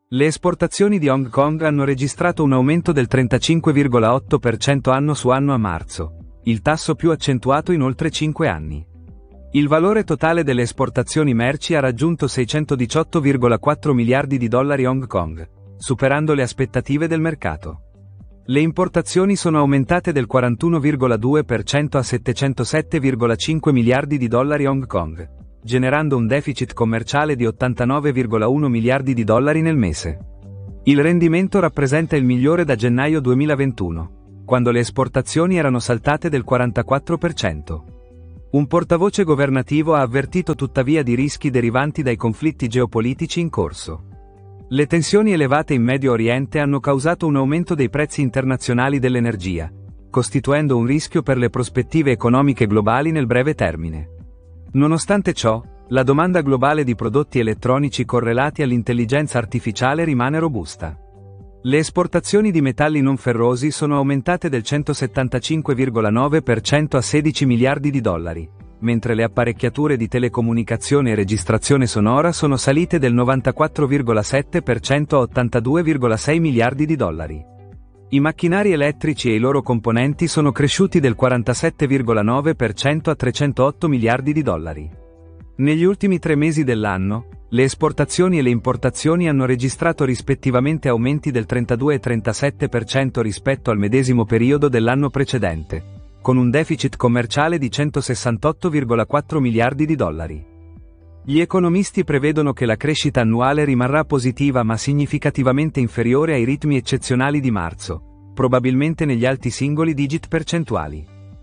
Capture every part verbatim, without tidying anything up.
Le esportazioni di Hong Kong hanno registrato un aumento del trentacinque virgola otto per cento anno su anno a marzo, il tasso più accentuato in oltre cinque anni. Il valore totale delle esportazioni merci ha raggiunto seicentodiciotto virgola quattro miliardi di dollari Hong Kong, superando le aspettative del mercato. Le importazioni sono aumentate del quarantuno virgola due per cento a settecentosette virgola cinque miliardi di dollari Hong Kong, generando un deficit commerciale di ottantanove virgola uno miliardi di dollari nel mese. Il rendimento rappresenta il migliore da gennaio duemilaventuno, quando le esportazioni erano saltate del quarantaquattro per cento. Un portavoce governativo ha avvertito tuttavia di rischi derivanti dai conflitti geopolitici in corso. Le tensioni elevate in Medio Oriente hanno causato un aumento dei prezzi internazionali dell'energia, costituendo un rischio per le prospettive economiche globali nel breve termine. Nonostante ciò, la domanda globale di prodotti elettronici correlati all'intelligenza artificiale rimane robusta. Le esportazioni di metalli non ferrosi sono aumentate del centosettantacinque virgola nove per cento a sedici miliardi di dollari, mentre le apparecchiature di telecomunicazione e registrazione sonora sono salite del novantaquattro virgola sette per cento a ottantadue virgola sei miliardi di dollari. I macchinari elettrici e i loro componenti sono cresciuti del quarantasette virgola nove per cento a trecentootto miliardi di dollari. Negli ultimi tre mesi dell'anno, le esportazioni e le importazioni hanno registrato rispettivamente aumenti del trentadue e trentasette per cento rispetto al medesimo periodo dell'anno precedente, con un deficit commerciale di centosessantotto virgola quattro miliardi di dollari. Gli economisti prevedono che la crescita annuale rimarrà positiva ma significativamente inferiore ai ritmi eccezionali di marzo, probabilmente negli alti singoli digit percentuali.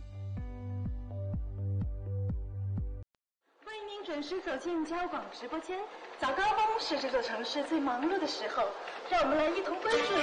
欢迎您准时走进交广直播间。早高峰是这座城市最忙碌的时候，让我们来一同关注。